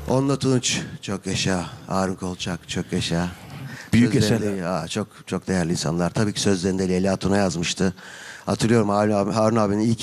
Onunla Tunç çok yaşa. Harun Kolçak çok yaşa. Büyük Sözlerinde- eserler. Aa, çok çok değerli insanlar. Tabii ki sözlerinde Leyla Tuna yazmıştı. Hatırlıyorum Harun abinin ilk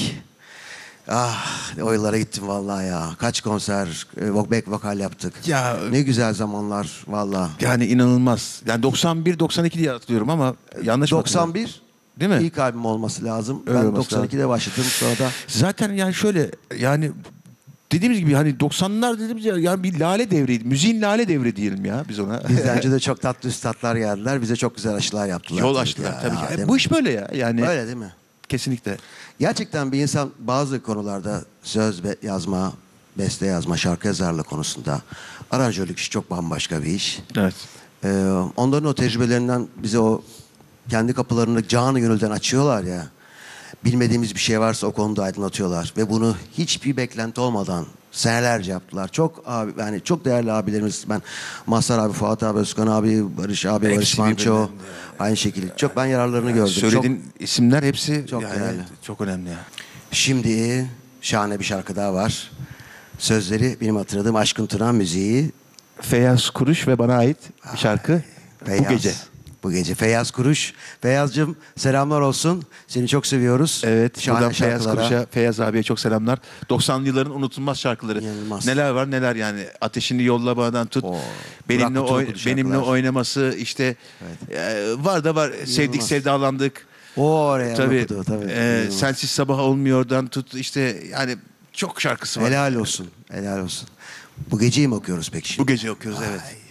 o yıllara gittim vallahi ya. Kaç konser, back vokal yaptık. Ya Ne güzel zamanlar vallahi. yani inanılmaz. Yani 91-92 diye hatırlıyorum ama yanlış mı hatırlıyorum? 91 Değil mi? ilk albüm olması lazım. Öyle Ben olması 92'de başladım. Sonra da Zaten yani şöyle yani dediğimiz gibi hani 90'lar dediğimiz ya yani bir lale devriydi. Müziğin lale devri diyelim ya biz ona. bizden önce de çok tatlı üstadlar geldiler. Bize çok güzel aşılar yaptılar. Yol tabii açtılar ki tabii ya, ki. değil Bu mi? iş böyle ya. Yani Öyle değil mi? kesinlikle. Gerçekten bir insan bazı konularda söz yazma, beste yazma, şarkı yazarlığı konusunda aranjörlük işi çok bambaşka bir iş. Evet. Onların o tecrübelerinden bize o kendi kapılarını canı gönülden açıyorlar ya. Bilmediğimiz bir şey varsa o konuda aydınlatıyorlar ve bunu hiçbir beklenti olmadan senelerce yaptılar. Çok abi yani çok değerli abilerimiz, ben Mazhar abi, Fuat abi, Özkan abi, Barış abi, Hepsi Barış Manço birbirinden aynı şekilde. Çok ben yararlarını gördüm. Söylediğin isimler hepsi çok yani değerli. çok önemli ya. Şimdi şahane bir şarkı daha var. Sözleri benim hatırladığım Aşkın Turan, müziği Feyyaz Kuruş ve bana ait bir şarkı Feyyaz. bu gece. Bu gece Feyyaz Kuruş. Feyyaz'cığım selamlar olsun. Seni çok seviyoruz. Evet, Şahane buradan Feyyaz şarkılara. Kuruş'a, Feyyaz abiye çok selamlar. 90'lı yılların unutulmaz şarkıları. İnanılmaz. Neler var neler yani. Ateşini yolla bağdan tut. Oo, Benimle, Burak Kutlu okudu benimle şarkılar. oynaması işte var da var. Sevdik İnanılmaz. sevdalandık. O oraya Tabii, okudu. Tabii. sensiz sabah olmuyordan tut işte yani çok şarkısı var. Helal olsun. Helal olsun. Bu geceyi mi okuyoruz peki şimdi? Bu gece okuyoruz evet. Ay.